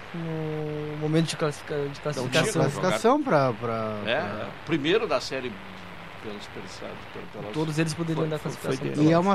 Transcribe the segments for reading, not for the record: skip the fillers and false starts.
no momento de classificação. Classificação para primeiro da série pelos Pelotas. Todos eles poderiam dar classificação. E é uma...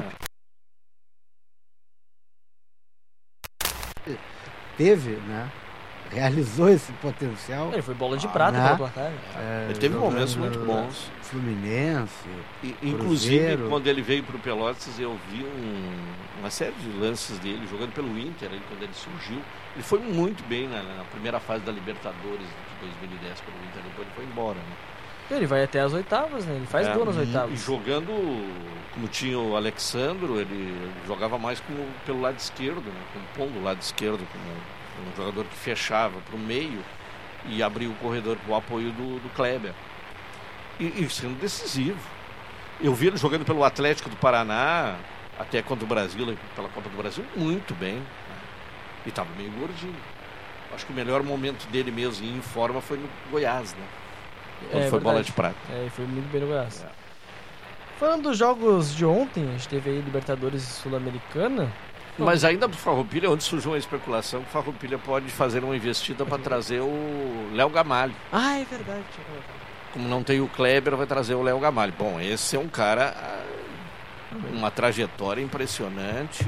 Teve, né? Realizou esse potencial. Ele foi bola de prata pelo placar. Ele teve momentos muito bons. Fluminense, inclusive, quando ele veio para o Pelotas, eu vi uma série de lances dele jogando pelo Inter, quando ele surgiu. Ele foi muito bem na primeira fase da Libertadores de 2010 pelo Inter, depois ele foi embora. Né? Ele vai até as oitavas, né? Ele faz gol nas oitavas. E jogando, como tinha o Alexandro, ele jogava mais pelo lado esquerdo, né? Compondo o lado esquerdo, como um jogador que fechava para o meio e abria o corredor para o apoio do Kleber. E sendo decisivo. Eu vi ele jogando pelo Atlético do Paraná, até contra o Brasil, pela Copa do Brasil, muito bem. Né? E estava meio gordinho. Acho que o melhor momento dele mesmo em forma foi no Goiás, né? Quando foi bola de prata. Foi muito bem no Goiás. Falando dos jogos de ontem, a gente teve aí Libertadores Sul-Americana. Mas ainda pro Farroupilha, onde surgiu uma especulação que o Farroupilha pode fazer uma investida para trazer o Léo Gamalho. É verdade. Como não tem o Kleber, vai trazer o Léo Gamalho. Bom, esse é um cara, uma trajetória impressionante.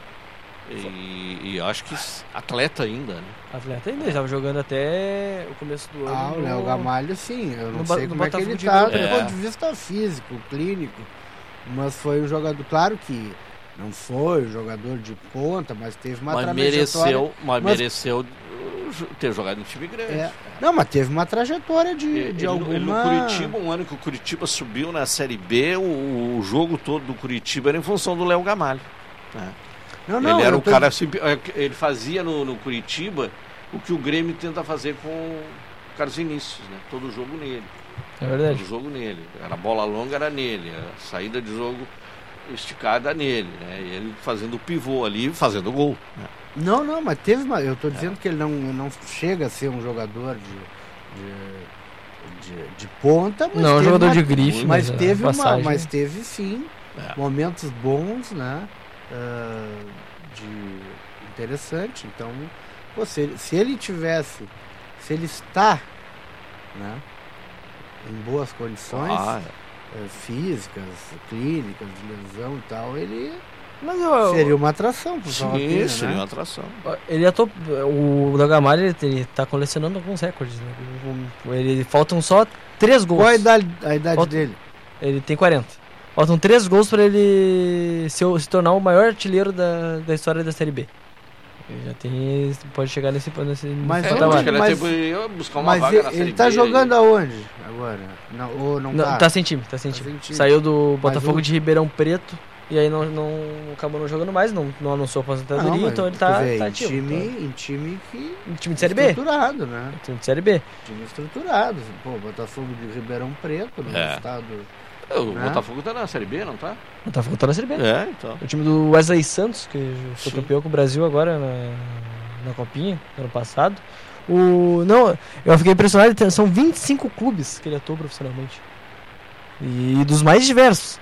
E acho que atleta ainda, né? Atleta ainda, ele estava jogando até o começo do ano. O Léo Gamalho, sim. Eu não sei como é que ele está do ponto de vista físico, clínico. Mas foi um jogador, claro que não foi um jogador de ponta, mas teve uma trajetória. Mereceu ter jogado em time grande. Não, mas teve uma trajetória de alguma... No Curitiba, um ano que o Curitiba subiu na Série B, o jogo todo do Curitiba era em função do Léo Gamalho. Né? Ele era cara assim, ele fazia no Curitiba o que o Grêmio tenta fazer com o Carlos Vinícius, né? Todo jogo nele. É verdade. Todo jogo nele. A bola longa era nele, a saída de jogo esticada nele, né? E ele fazendo o pivô ali, fazendo gol. Né? Não, mas teve uma... Eu estou dizendo que ele não chega a ser um jogador de ponta, mas não, jogador de grife, mas teve sim momentos bons, né? Interessante. Então, se ele está, né, em boas condições físicas, clínicas, de lesão e tal, ele seria uma atração pro Farroupilha, seria uma atração. O Léo Gamalho, ele está colecionando alguns recordes, né? Ele faltam só 3 gols. Qual a idade dele? Ele tem 40. Faltam 3 gols para ele se tornar o maior artilheiro da história da Série B. Ele já pode chegar nesse patamar. Mas buscar uma vaga na Série ele tá jogando aonde agora? Não tá? Tá sem time. Saiu do Botafogo de Ribeirão Preto e aí acabou não jogando mais, não anunciou a aposentadoria, então ele tá ativo. Em time de Série B. Estruturado, né? Time de Série B. Time estruturado. Botafogo de Ribeirão Preto, no estado... O Botafogo tá na Série B, não tá? O Botafogo tá na Série B. Então. O time do Wesley Santos, que foi campeão com o Brasil agora na Copinha, ano passado. Eu fiquei impressionado, são 25 clubes que ele atuou profissionalmente. E dos mais diversos.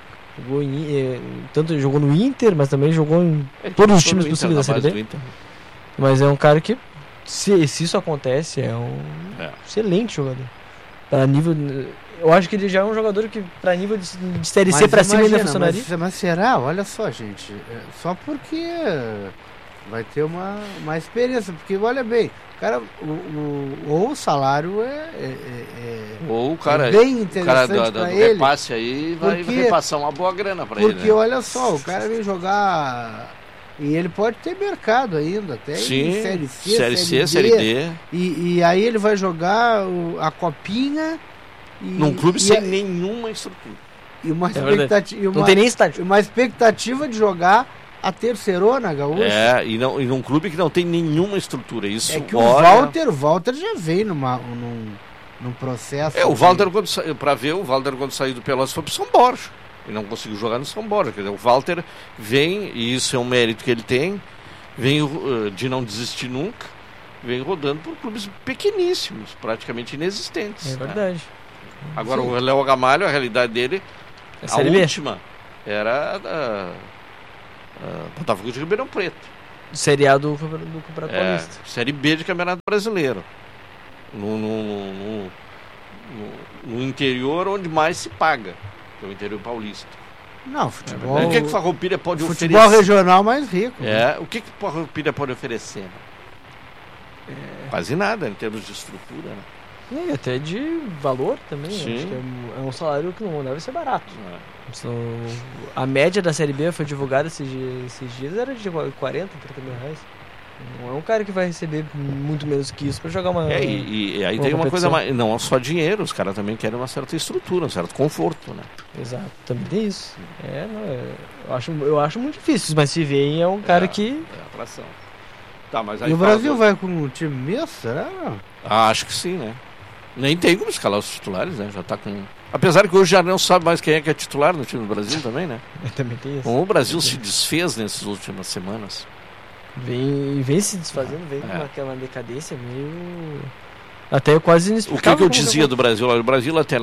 Tanto jogou no Inter, mas também jogou em todos os times possíveis da Série B. Mas é um cara que, se isso acontece, é um excelente jogador. Para nível... Eu acho que ele já é um jogador que, para nível de Série C para cima, ainda funcionaria. Mas será? Olha só, gente. Só porque vai ter uma experiência. Porque, olha bem, o cara, ou o salário ou o cara, bem interessante para ele. Repasse aí vai repassar uma boa grana para ele. Porque, olha só, o cara vem jogar... E ele pode ter mercado ainda, até em Série C, Série D. E aí ele jogar a Copinha... Num clube sem nenhuma estrutura. E uma expectativa, não tem nem estádio. Uma expectativa de jogar a terceirona gaúcha. E num clube que não tem nenhuma estrutura. Isso que o Walter já veio num processo. O Walter, quando saiu do Pelotas, foi pro São Borja. E não conseguiu jogar no São Borja. Quer dizer, o Walter vem, e isso é um mérito que ele tem, vem de não desistir nunca, vem rodando por clubes pequeníssimos, praticamente inexistentes. É verdade. Agora, o Léo Gamalho, a realidade dele, a última era a Botafogo de Ribeirão Preto. Série A do Campeonato Paulista. Série B de Campeonato Brasileiro. No interior onde mais se paga, que é o interior paulista. Não, futebol... O que o Farroupilha pode oferecer? Futebol regional mais rico. O que o Farroupilha pode oferecer? Quase nada em termos de estrutura, né? E até de valor também. Sim. Acho que é um salário que não deve ser barato. A média da Série B foi divulgada esses dias, era de 40, 30 mil reais. Não é um cara que vai receber muito menos que isso para jogar uma. E aí tem uma coisa mais. Não é só dinheiro, os caras também querem uma certa estrutura, um certo conforto, né? Exato, também tem isso. Eu acho muito difícil, mas se vê é um cara que. É atração. Tá, mas aí e o Brasil vai com um time mesmo, será? Acho que sim, né? Nem tem como escalar os titulares, né? Já tá com. Apesar que hoje já não sabe mais quem é que é titular no time do Brasil também, né? Também tem isso. Como o Brasil se desfez nessas últimas semanas. Vem se desfazendo, vem com aquela decadência meio. Até quase inexplicável. O que eu dizia do Brasil? O Brasil até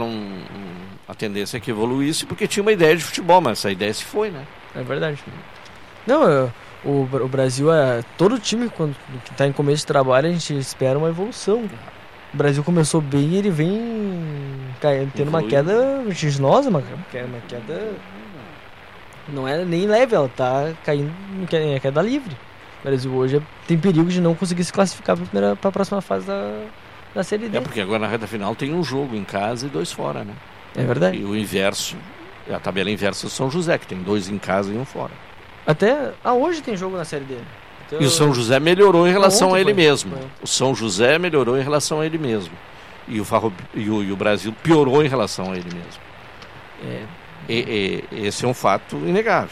a tendência é que evoluísse porque tinha uma ideia de futebol, mas essa ideia se foi, né? É verdade. Não, o Brasil todo time quando está em começo de trabalho a gente espera uma evolução. O Brasil começou bem e ele vem tendo uma queda vertiginosa, uma queda não é nem leve, ela tá caindo em queda livre. O Brasil hoje tem perigo de não conseguir se classificar para a próxima fase da Série D. Porque agora na reta final tem um jogo em casa e 2 fora, né? É verdade. E o inverso, a tabela inversa do São José, que tem 2 em casa e 1 fora. Até hoje tem jogo na Série D. E o São José melhorou em relação a ele mesmo. O São José melhorou em relação a ele mesmo. E o Brasil piorou em relação a ele mesmo. Esse é um fato inegável.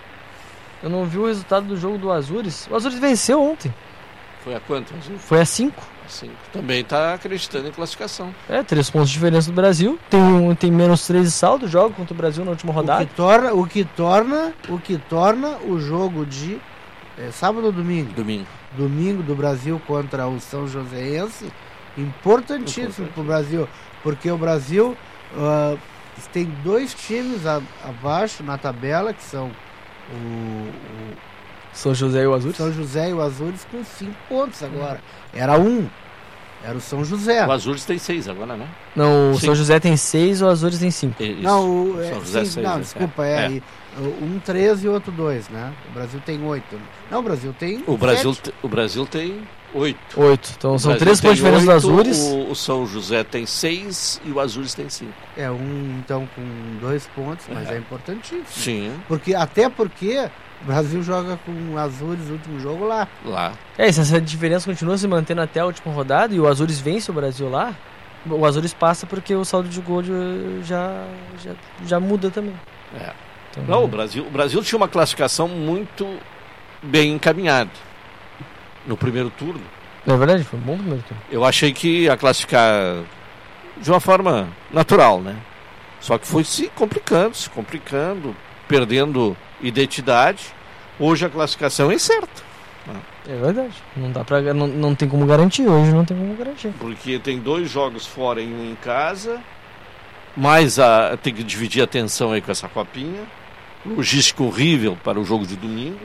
Eu não vi o resultado do jogo do Azures. O Azures venceu ontem. Foi a quanto? Foi a 5. Também está acreditando em classificação. 3 pontos de diferença do Brasil. Tem menos 3 de saldo, joga contra o Brasil na última rodada. O que torna o jogo de sábado ou domingo? Domingo do Brasil contra o São Joséense importantíssimo para o Brasil. Porque o Brasil tem 2 times abaixo na tabela, que são o São José e o Azures? São José e o Azures com 5 pontos agora. Era o São José. O Azures tem 6 agora, né? Não, o São José tem 6 e o Azures tem 5. Não, o São José 6. Não, desculpa, um 13 e outro 2, né? O Brasil tem 8. Não, o Brasil tem O Brasil tem 8. Então são 3 pontos de diferença do Azures. O São José tem 6 e o Azures tem 5. Então com 2 pontos, mas é importantíssimo. Sim. Até porque o Brasil joga com o Azures no último jogo lá. Se essa diferença continua se mantendo até a última rodada e o Azures vence o Brasil lá, o Azures passa porque o saldo de gol já muda também. Então, não, o Brasil tinha uma classificação muito bem encaminhada no primeiro turno. É verdade, foi um bom primeiro turno. Eu achei que ia classificar de uma forma natural, né? Só que foi se complicando, perdendo identidade. Hoje a classificação é incerta. É verdade. Não tem como garantir. Hoje não tem como garantir. Porque tem 2 jogos fora e 1 em casa. Mas tem que dividir a atenção aí com essa copinha. Logística horrível para o jogo de domingo.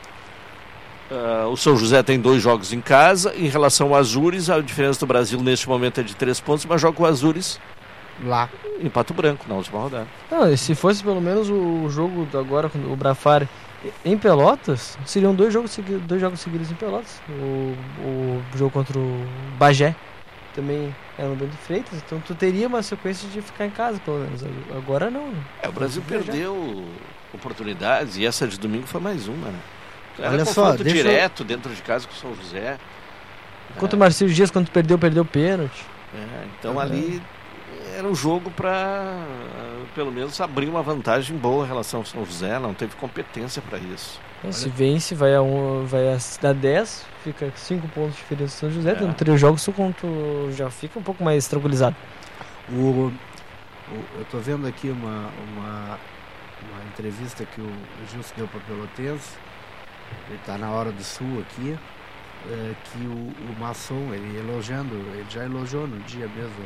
O São José tem 2 jogos em casa. Em relação ao Azures, a diferença do Brasil neste momento é de 3 pontos, mas joga o Azures lá em Pato Branco na última rodada. E se fosse pelo menos o jogo agora com o Brafari em Pelotas, seriam 2 jogos seguidos em Pelotas. O jogo contra o Bagé também é no Bento Freitas, então tu teria uma sequência de ficar em casa pelo menos. Agora não, né? O Brasil perdeu oportunidades e essa de domingo foi mais uma, né? Olha só, direto dentro de casa com o São José. Contra o Marcílio Dias, quando perdeu o pênalti. Então ali era um jogo para pelo menos abrir uma vantagem boa em relação ao São José. Não teve competência para isso. Se vence, vai a 10, fica 5 pontos de diferença do São José, tendo 3 jogos, o conto já fica um pouco mais tranquilizado. Eu tô vendo aqui uma entrevista que o Gilson deu para o Pelotense. Ele está na Hora do Sul aqui, que o Masson, ele já elogiou no dia mesmo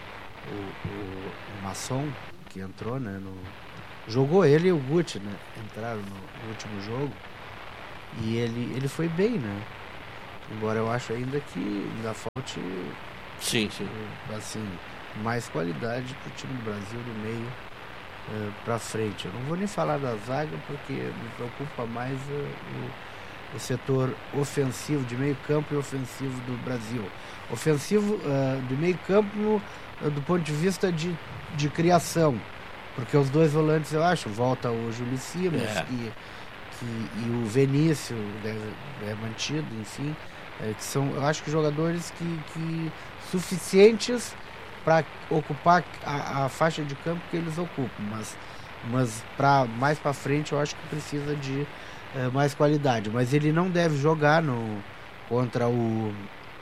o Masson, que entrou, né, jogou ele e o Guti, né, entraram no último jogo, E ele foi bem, né? Embora eu acho ainda que ainda falte sim. Assim, mais qualidade pro time do Brasil do meio pra frente. Eu não vou nem falar da zaga porque me preocupa mais o setor ofensivo, de meio campo e ofensivo do Brasil. Ofensivo do meio campo do ponto de vista de criação, porque os dois volantes, eu acho, volta o Júlio Simas e o Vinícius é mantido, enfim, que são, eu acho que jogadores que suficientes para ocupar a faixa de campo que eles ocupam, mas mais para frente eu acho que precisa de mais qualidade, mas ele não deve jogar contra o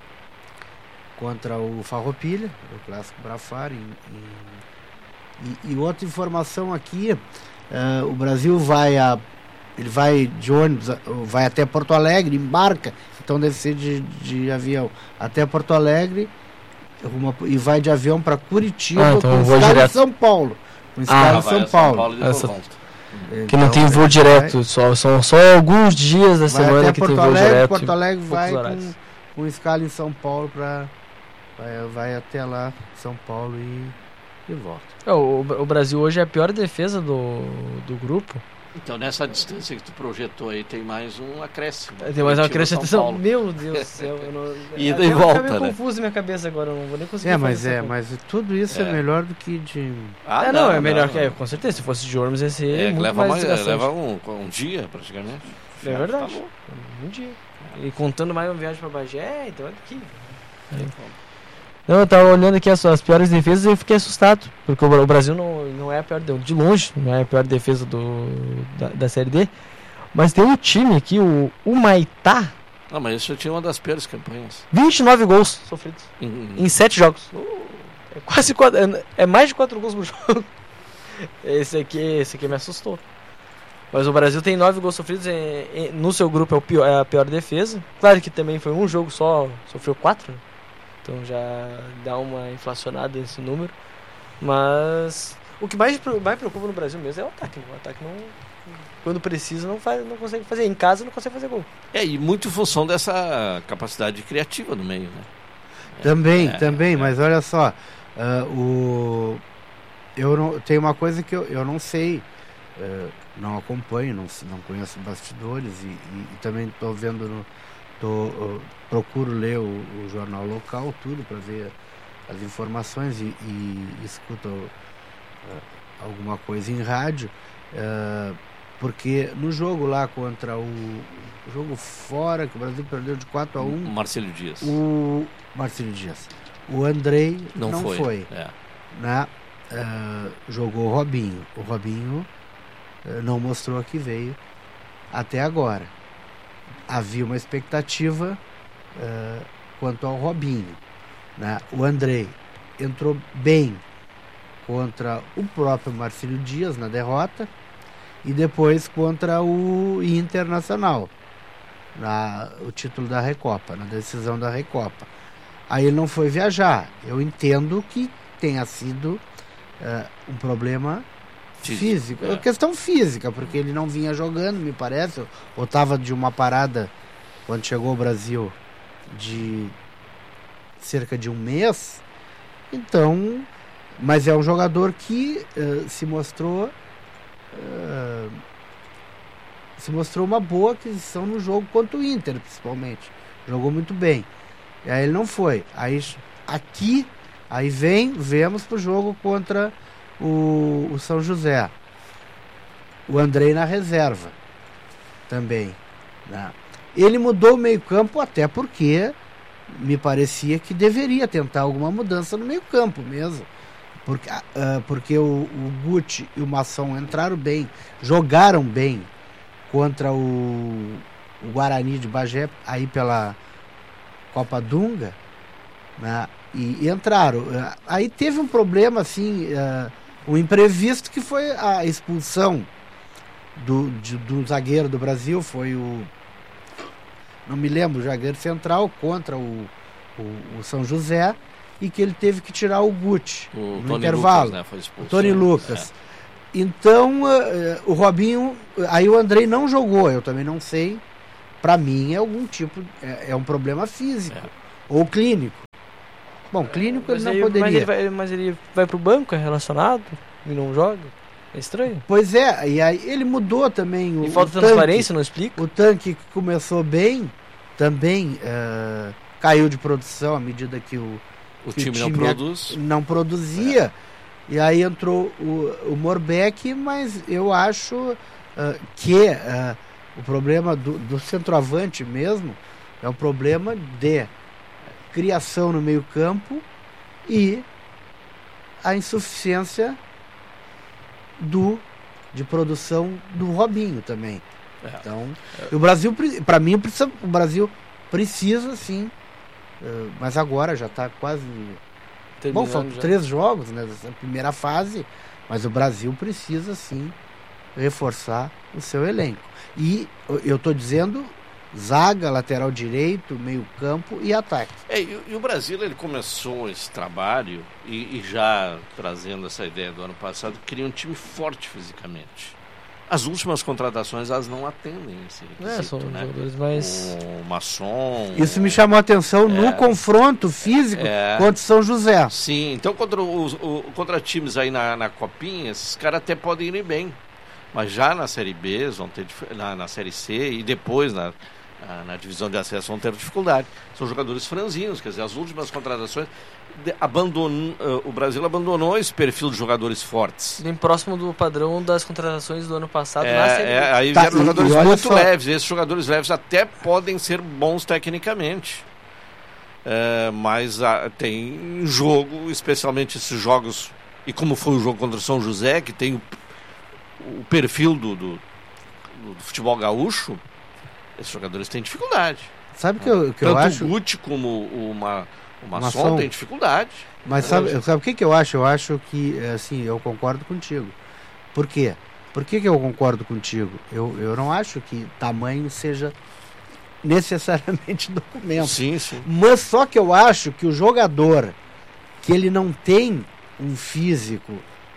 Farroupilha, o clássico Brafar. E outra informação aqui, o Brasil ele vai de ônibus, vai até Porto Alegre, embarca, então deve ser de avião até Porto Alegre e vai de avião para Curitiba, então com escala em São Paulo. Com escala em São Paulo. Que não tem voo direto, são só alguns dias da semana que tem voo direto. Porto Alegre vai com escala em São Paulo vai até lá, São Paulo e volta. O Brasil hoje é a pior defesa do grupo. Então nessa distância que tu projetou aí tem mais um acréscimo. Tem mais um acrescentação. Meu Deus do céu. Ida e volta, né? Tá confuso na minha cabeça agora, eu não vou nem conseguir mas tudo isso é melhor do que de... não, é melhor que... com certeza, se fosse de ônibus ia ser muito leva um dia praticamente. É verdade. Tá, um dia. E contando mais uma viagem pra Bagé, então é daqui. Não, eu tava olhando aqui as piores defesas e eu fiquei assustado, porque o Brasil não é a pior, de longe, não é a pior defesa da Série D, mas tem um time aqui, o Humaitá. Não, mas isso tinha uma das piores campanhas. 29 gols sofridos em 7 jogos. É quase 4, é mais de 4 gols por jogo. Esse aqui me assustou. Mas o Brasil tem 9 gols sofridos, no seu grupo é a pior defesa. Claro que também foi um jogo só, sofreu 4, né? Então já dá uma inflacionada nesse número. Mas o que mais preocupa no Brasil mesmo é o ataque. O ataque não, quando precisa, não consegue fazer. Em casa não consegue fazer gol. E muito em função dessa capacidade criativa no meio, né? Também, mas olha só, tem uma coisa que eu não sei, não acompanho, não conheço bastidores e também estou vendo procuro ler o jornal local, tudo, para ver as informações e escuto alguma coisa em rádio, porque no jogo lá contra o jogo fora, que o Brasil perdeu de 4-1, Marcelo Dias, o Andrei não foi. Jogou o Robinho não mostrou que veio até agora. Havia uma expectativa quanto ao Robinho, né? O Andrei entrou bem contra o próprio Marcelo Dias na derrota e depois contra o Internacional, o título da Recopa, na decisão da Recopa. Aí ele não foi viajar. Eu entendo que tenha sido um problema físico, questão física, porque ele não vinha jogando, me parece, ou estava de uma parada quando chegou ao Brasil de cerca de um mês. Então, mas é um jogador que se mostrou uma boa aquisição no jogo contra o Inter, principalmente. Jogou muito bem. E aí ele não foi. Aí vemos pro jogo contra o São José. O Andrei na reserva também, né? Ele mudou o meio-campo até porque me parecia que deveria tentar alguma mudança no meio-campo mesmo. Porque o Guti e o Masson entraram bem, jogaram bem contra o Guarani de Bagé, aí pela Copa Dunga, né? E entraram. Aí teve um problema, assim, um imprevisto, que foi a expulsão do zagueiro do Brasil, foi não me lembro, o zagueiro central contra o São José, e que ele teve que tirar o Guti no Tony intervalo. Lucas, né, foi expulso, o Tony Lucas. Então, o Robinho, aí o Andrei não jogou, eu também não sei para mim é algum tipo, é um problema físico ou clínico. Bom, clínico ele não poderia. Mas ele vai pro banco, é relacionado e não joga? É estranho. Pois é, e aí ele mudou também e falta transparência, não explica? O tanque que começou bem, também caiu de produção à medida que o time não produzia. E aí entrou o Morbeck, mas eu acho que o problema do centroavante mesmo é o problema de criação no meio campo e a insuficiência de produção do Robinho também. Então, o Brasil, para mim, o Brasil precisa sim, mas agora já está quase... Bom, faltam 3 jogos, né, nessa primeira fase, mas o Brasil precisa sim reforçar o seu elenco. E eu estou dizendo zaga, lateral direito, meio campo e ataque. E o Brasil, ele começou esse trabalho e já trazendo essa ideia do ano passado, queria um time forte fisicamente. As últimas contratações, elas não atendem esse requisito, são jogadores mais... O Masson... Isso me chamou a atenção no confronto físico contra o São José. Sim, então contra times aí na Copinha, esses caras até podem ir bem. Mas já na Série B, vão ter na Série C e depois na divisão de acesso vão ter dificuldade. São jogadores franzinos, quer dizer, as últimas contratações... o Brasil abandonou esse perfil de jogadores fortes. Bem próximo do padrão das contratações do ano passado na Série B. Aí vieram jogadores muito leves. Esses jogadores leves até podem ser bons tecnicamente. Mas tem jogo, especialmente esses jogos, e como foi o jogo contra o São José, que tem o perfil do futebol gaúcho, esses jogadores têm dificuldade. Sabe que eu acho... Tanto o Guti como o Masson tem dificuldade. Mas sabe o que eu acho? Eu acho que, assim, eu concordo contigo. Por quê? Por que eu concordo contigo? Eu não acho que tamanho seja necessariamente documento. Sim, sim. Mas só que eu acho que o jogador que ele não tem um físico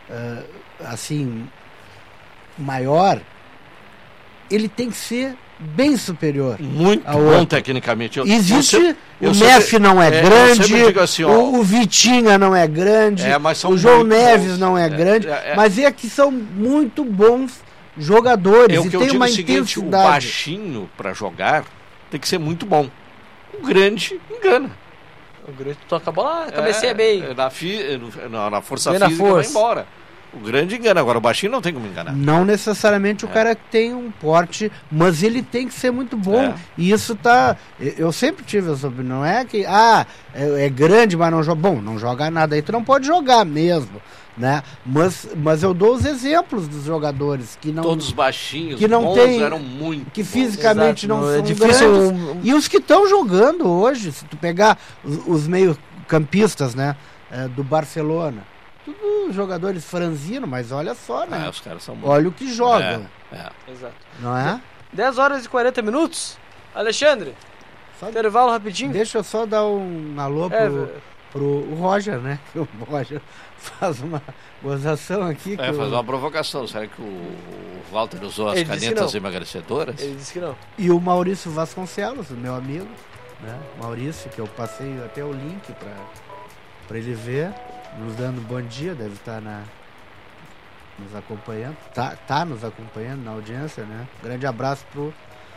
assim maior, ele tem que ser bem superior. Muito bom tecnicamente. Existe... O Neff não é grande, assim, o Vitinha não é grande, o João Neves não é grande, mas é que são muito bons jogadores e tem uma intensidade. O baixinho para jogar tem que ser muito bom. O grande engana. O grande toca a bola, cabeceia bem. Na força física vai embora. O grande engana, agora o baixinho não tem como enganar. Não necessariamente o cara que tem um porte, mas ele tem que ser muito bom. E isso tá... Eu sempre tive essa opinião. Não é que, é grande, mas não joga. Bom, não joga nada aí, tu não pode jogar mesmo, né? Mas eu dou os exemplos dos jogadores que não... Todos baixinhos, que não tem, eram muito que fisicamente bons. Não são difícil grandes. E os que estão jogando hoje, se tu pegar os meio-campistas, né, do Barcelona, tudo jogadores franzinos, mas olha só, né? Os caras são bons. Olha o que jogam. Exato. Não é? 10 horas e 40 minutos. Alexandre, intervalo rapidinho. Deixa eu só dar um alô pro Roger, né? O Roger faz uma gozação aqui. Faz uma provocação. Será que o Walter usou as canetas emagrecedoras? Ele disse que não. E o Maurício Vasconcelos, meu amigo, né? Maurício, que eu passei até o link para ele ver. Nos dando bom dia, deve estar nos acompanhando. Tá nos acompanhando na audiência, né? Grande abraço pro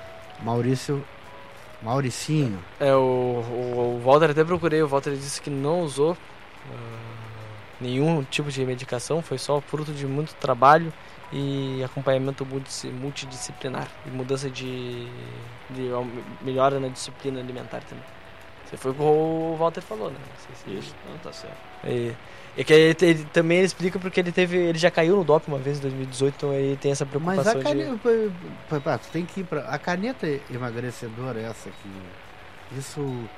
Mauricinho. O Walter, até procurei, o Walter disse que não usou nenhum tipo de medicação, foi só fruto de muito trabalho e acompanhamento multidisciplinar e mudança de melhora na disciplina alimentar também. Foi o que o Walter falou, né? Não sei se isso, não tá certo. É que ele também explica porque ele já caiu no doping uma vez em 2018, então ele tem essa preocupação. Mas a caneta, tu tem que ir a caneta emagrecedora essa aqui. Isso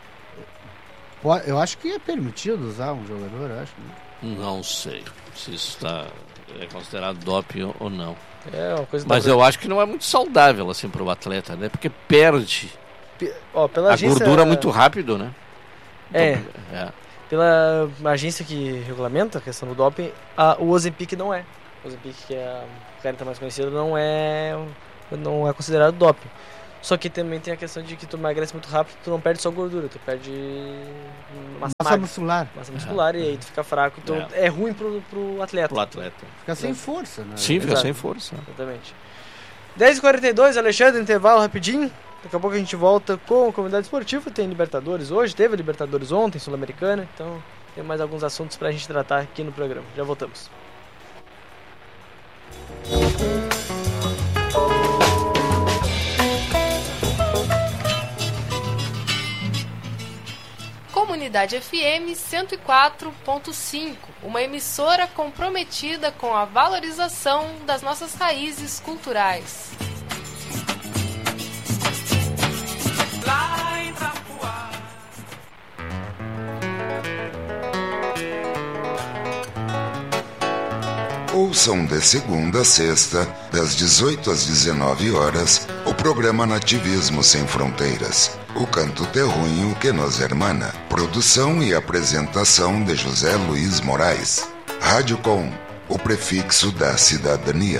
eu acho que é permitido usar um jogador, eu acho. Né? Não sei se isso é considerado doping ou não. É uma coisa. Mas eu acho que não é muito saudável assim para o atleta, né? Porque perde pela agência, gordura muito rápido, né? Então, pela agência que regulamenta a questão do doping, o Ozempic não é. O Ozempic, que é a caneta mais conhecida, não é considerado doping. Só que também tem a questão de que tu emagrece muito rápido, tu não perde só gordura, tu perde massa muscular. Massa muscular, e aí tu fica fraco. Então é ruim pro atleta. Pro atleta. Fica sem força, né? Sim, fica sem força. Exatamente. 10h42, Alexandre, intervalo rapidinho. Daqui a pouco a gente volta com a comunidade esportiva. Tem Libertadores hoje, teve Libertadores ontem, Sul-Americana. Então tem mais alguns assuntos pra gente tratar aqui no programa. Já voltamos. Comunidade FM 104.5, uma emissora comprometida com a valorização das nossas raízes culturais. Ouçam de segunda a sexta, das 18 às 19 horas, o programa Nativismo Sem Fronteiras, o canto terruinho que nos hermana. Produção e apresentação de José Luiz Moraes. Rádio Com, o prefixo da cidadania.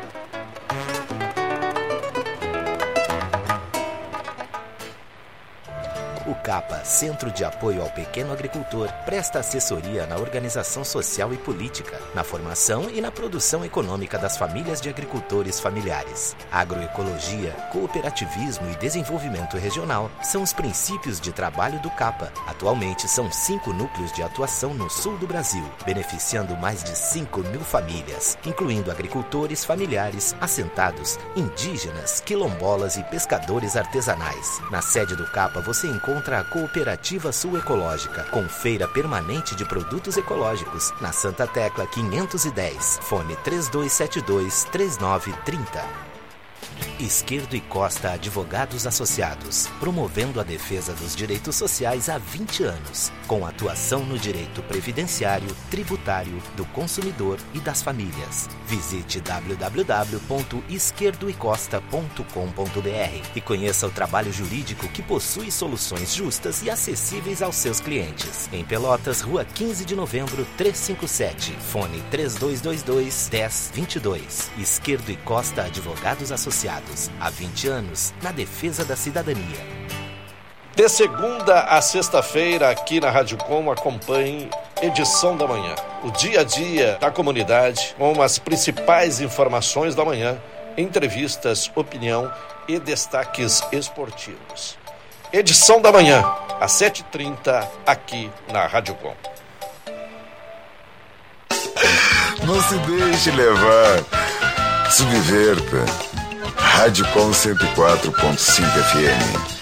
O CAPA, Centro de Apoio ao Pequeno Agricultor, presta assessoria na organização social e política, na formação e na produção econômica das famílias de agricultores familiares. Agroecologia, cooperativismo e desenvolvimento regional são os princípios de trabalho do CAPA. Atualmente são 5 núcleos de atuação no sul do Brasil, beneficiando mais de 5.000 famílias, incluindo agricultores familiares, assentados, indígenas, quilombolas e pescadores artesanais. Na sede do CAPA você encontra a Cooperativa Sul Ecológica, com feira permanente de produtos ecológicos, na Santa Tecla 510, fone 3272-3930. Esquerdo e Costa Advogados Associados, promovendo a defesa dos direitos sociais há 20 anos, com atuação no direito previdenciário, tributário, do consumidor e das famílias. Visite www.esquerdoecosta.com.br e conheça o trabalho jurídico que possui soluções justas e acessíveis aos seus clientes. Em Pelotas, Rua 15 de Novembro, 357, fone 3222-1022. Esquerdo e Costa Advogados Associados, há 20 anos, na defesa da cidadania. De segunda a sexta-feira, aqui na Rádio Com, acompanhe Edição da Manhã. O dia a dia da comunidade, com as principais informações da manhã, entrevistas, opinião e destaques esportivos. Edição da Manhã, às 7h30, aqui na Rádio Com. Não se deixe levar. Subverta. Rádio Com 104.5 FM.